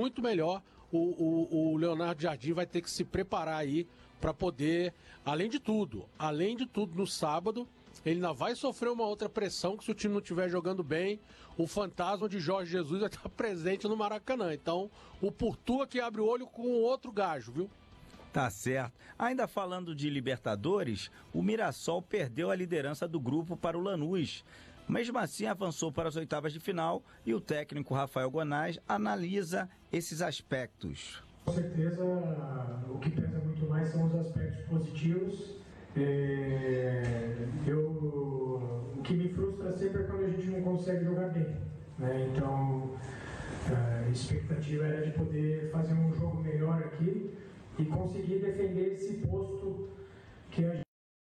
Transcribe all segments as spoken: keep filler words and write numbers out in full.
muito melhor. O, o, o Leonardo Jardim vai ter que se preparar aí para poder, além de tudo, além de tudo no sábado, ele ainda vai sofrer uma outra pressão que se o time não estiver jogando bem, o fantasma de Jorge Jesus vai estar presente no Maracanã. Então, o Portuga que abre o olho com outro gajo, viu? Tá certo. Ainda falando de Libertadores, o Mirassol perdeu a liderança do grupo para o Lanús. Mesmo assim, avançou para as oitavas de final e o técnico Rafael Gonais analisa esses aspectos. Com certeza, o que pesa muito mais são os aspectos positivos. É, eu, o que me frustra sempre é quando a gente não consegue jogar bem, né? Então, a expectativa era de poder fazer um jogo melhor aqui e conseguir defender esse posto que a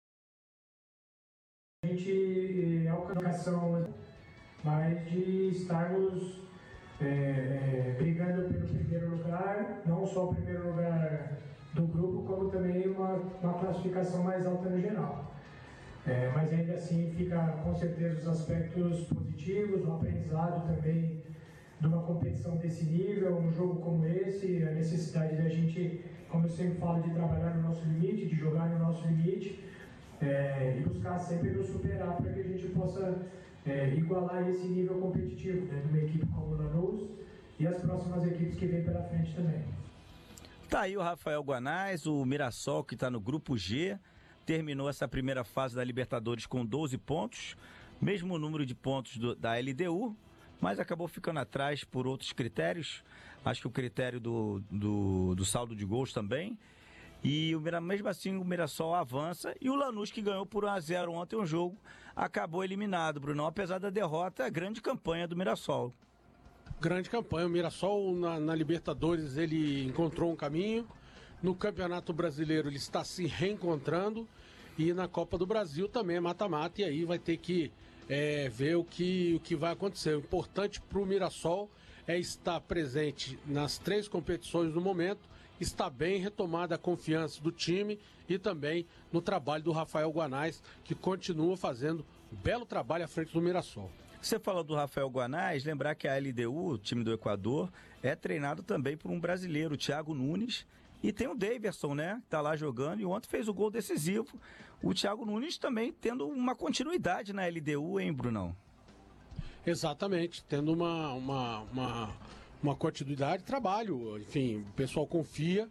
gente alcançou, mas de estarmos é, é, brigando pelo primeiro lugar, não só o primeiro lugar do grupo, como também uma, uma classificação mais alta no geral. É, mas ainda assim fica com certeza os aspectos positivos, o aprendizado também de uma competição desse nível, um jogo como esse, a necessidade da gente, como eu sempre falo, de trabalhar no nosso limite, de jogar no nosso limite, é, e buscar sempre nos superar para que a gente possa é, igualar esse nível competitivo, né, de uma equipe como o Lanús e as próximas equipes que vêm pela frente também. Tá aí o Rafael Gonais, o Mirassol, que está no grupo G, terminou essa primeira fase da Libertadores com doze pontos, mesmo número de pontos do, da L D U, mas acabou ficando atrás por outros critérios, acho que o critério do, do, do saldo de gols também, e o, mesmo assim o Mirassol avança, e o Lanús, que ganhou por um a zero ontem um jogo, acabou eliminado, Brunão, apesar da derrota, a grande campanha do Mirassol. Grande campanha, o Mirassol na, na Libertadores ele encontrou um caminho, no Campeonato Brasileiro ele está se reencontrando e na Copa do Brasil também é mata-mata e aí vai ter que é, ver o que, o que vai acontecer. O importante para o Mirassol é estar presente nas três competições no momento, está bem retomada a confiança do time e também no trabalho do Rafael Gonais, que continua fazendo um belo trabalho à frente do Mirassol. Você falou do Rafael Gonais, lembrar que a L D U, o time do Equador, é treinado também por um brasileiro, o Thiago Nunes, e tem o Daverson, né, que tá lá jogando, e ontem fez o gol decisivo. O Thiago Nunes também tendo uma continuidade na L D U, hein, Brunão? Exatamente, tendo uma, uma, uma, uma continuidade de trabalho, enfim, o pessoal confia,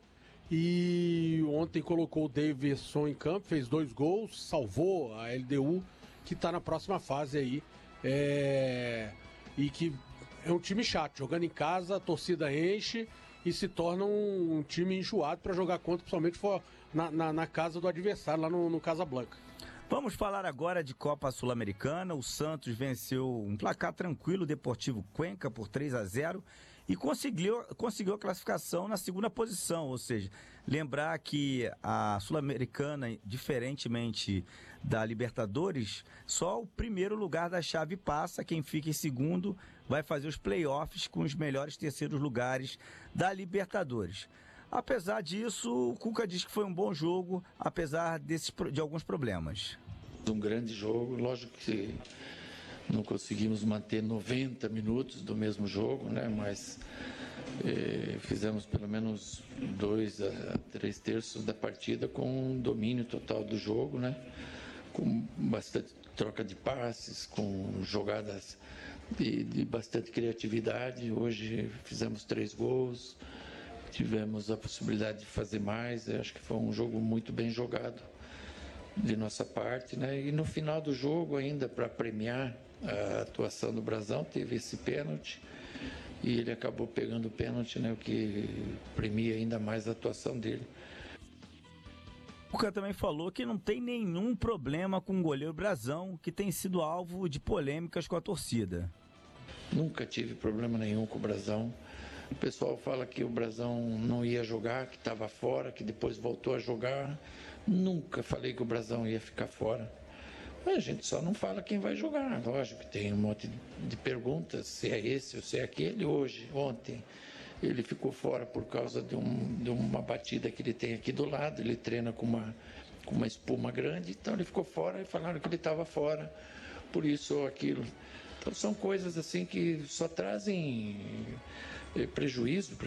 e ontem colocou o Daverson em campo, fez dois gols, salvou a L D U, que está na próxima fase aí. É... e que é um time chato, jogando em casa, a torcida enche e se torna um, um time enjoado para jogar contra, principalmente for na, na, na casa do adversário, lá no, no Casablanca. Vamos falar agora de Copa Sul-Americana. O Santos venceu um placar tranquilo, o Deportivo Cuenca por três a zero e conseguiu, conseguiu a classificação na segunda posição, ou seja, lembrar que a Sul-Americana, diferentemente da Libertadores, só o primeiro lugar da chave passa, quem fica em segundo vai fazer os playoffs com os melhores terceiros lugares da Libertadores. Apesar disso, o Cuca diz que foi um bom jogo, apesar desses, de alguns problemas. Um grande jogo, lógico que não conseguimos manter noventa minutos do mesmo jogo, né? Mas eh, fizemos pelo menos dois a três terços da partida com um domínio total do jogo, né? Com bastante troca de passes, com jogadas de, de bastante criatividade. Hoje fizemos três gols. Tivemos a possibilidade de fazer mais, eu acho que foi um jogo muito bem jogado de nossa parte, né? E no final do jogo, ainda para premiar a atuação do Brasão, teve esse pênalti e ele acabou pegando o pênalti, né? O que premia ainda mais a atuação dele. O Cuca também falou que não tem nenhum problema com o goleiro Brasão, que tem sido alvo de polêmicas com a torcida. Nunca tive problema nenhum com o Brasão. O pessoal fala que o Brasão não ia jogar, que estava fora, que depois voltou a jogar. Nunca falei que o Brasão ia ficar fora. Mas a gente só não fala quem vai jogar. Lógico que tem um monte de perguntas, se é esse ou se é aquele. Hoje, ontem, ele ficou fora por causa de, um, de uma batida que ele tem aqui do lado. Ele treina com uma, com uma espuma grande, então ele ficou fora e falaram que ele estava fora, por isso ou aquilo. Então são coisas assim que só trazem prejuízo para